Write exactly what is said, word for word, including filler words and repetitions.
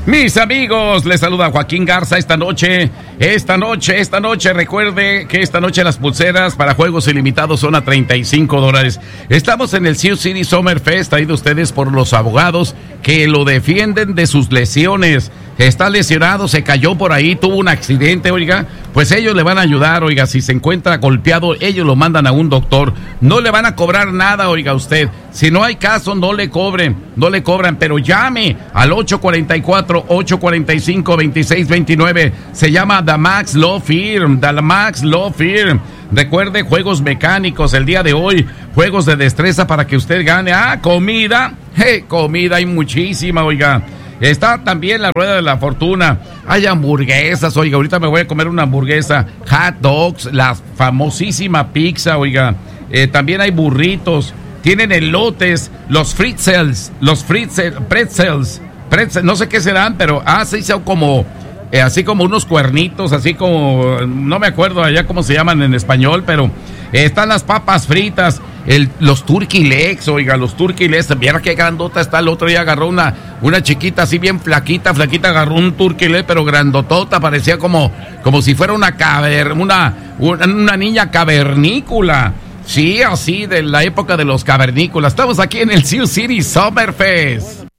Mis amigos, les saluda Joaquín Garza esta noche, esta noche, esta noche, recuerde que esta noche las pulseras para juegos ilimitados son a treinta y cinco dólares. Estamos en el Sioux City Summer Fest, traído ustedes por los abogados que lo defienden de sus lesiones. Está lesionado, se cayó por ahí, tuvo un accidente, oiga, pues ellos le van a ayudar, oiga, si se encuentra golpeado, ellos lo mandan a un doctor, no le van a cobrar nada, oiga usted, si no hay caso, no le cobren, no le cobran, pero llame al ocho cuatro cuatro, ocho cuatro cinco, dos seis dos nueve, se llama The Max Law Firm, The Max Law Firm. Recuerde, juegos mecánicos el día de hoy, juegos de destreza para que usted gane. Ah, comida, hey, comida hay muchísima, oiga. Está también la rueda de la fortuna. Hay hamburguesas, oiga, ahorita me voy a comer una hamburguesa. Hot dogs, la famosísima pizza, oiga. Eh, también hay burritos. Tienen elotes, los fritzels, los fritzels, pretzels, pretzels, no sé qué serán, pero ah, sí son como, eh, así como unos cuernitos, así como, no me acuerdo allá cómo se llaman en español, pero eh, están las papas fritas. El, los turkey legs, oiga, los turkey legs, mira qué grandota está. El otro día agarró una, una chiquita así bien flaquita, flaquita, agarró un turkey leg, pero grandotota, parecía como, como si fuera una caver, una, una, una niña cavernícola. Sí, así de la época de los cavernícolas. Estamos aquí en el Sioux City Summer Fest.